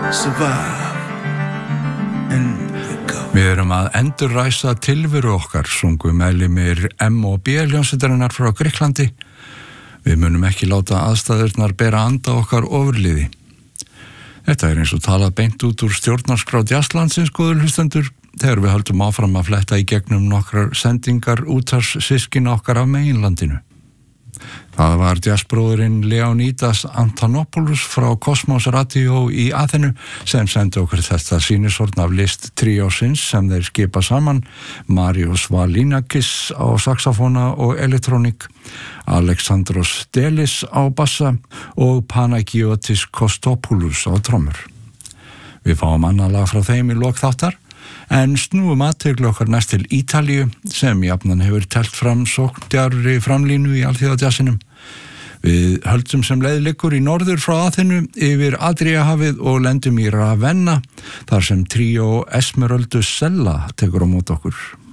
survive and recover. Við erum að endurræsa tilveru okkar, sungu meðlimir M&B hljómsveitarinnar frá Grikklandi. Við munum ekki láta aðstæðurnar bera anda okkar ofurliði. Þetta eins og talað beint út úr stjórnarskrá Jazzlandsins, góður hlustendur, þegar við höldum áfram að fletta í gegnum nokkrar sendingar útvarpssystkina okkar af meginlandinu. Það var jazzbróðurinn Leonidas Antonopoulos frá Kosmos Radio í Aþenu sem sendi okkur þetta sýnishorn af list tríósins sem þeir skipa saman, Marios Valinakis á saxofóna og elektrónik, Alexandros Delis á bassa og Panagiotis Kostopoulos á trommur. Við fáum annað lag frá þeim í lok þáttar, en snúum athygli okkar næst til Ítalíu sem jafnan hefur telt fram sókndjarri framlínu í alþjóðajazzinum. Við höldum sem leið liggur í norður frá Aþenu yfir Adríahafið og lendum í Ravenna þar sem tríó Esmeraldu Sella tekur á móti okkur.